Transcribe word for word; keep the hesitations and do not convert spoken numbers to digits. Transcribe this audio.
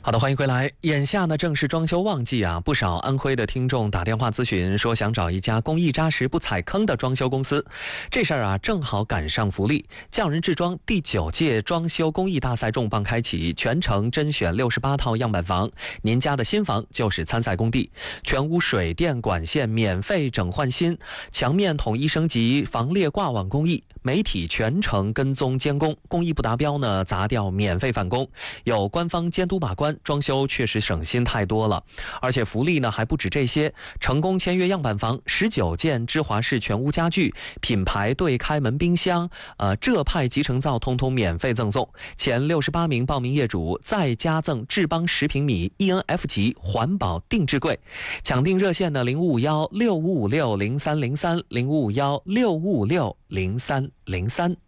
好的，欢迎回来。眼下呢正是装修旺季啊，不少安徽的听众打电话咨询说想找一家工艺扎实不踩坑的装修公司。这事儿啊正好赶上福利，匠人制装第九届装修工艺大赛重磅开启，全程甄选六十八套样板房，您家的新房就是参赛工地，全屋水电管线免费整换新，墙面统一升级，防裂挂网工艺，媒体全程跟踪监工，工艺不达标呢砸掉免费返工，有官方监督把关，装修确实省心太多了。而且福利呢还不止这些，成功签约样板房十九件芝华士全屋家具，品牌对开门冰箱，呃浙派集成灶通通免费赠送，前六十八名报名业主再加赠智邦十平米 E N F 级环保定制柜。抢订热线呢零五五幺六五五六零三零三零五五幺六五五六零三零三。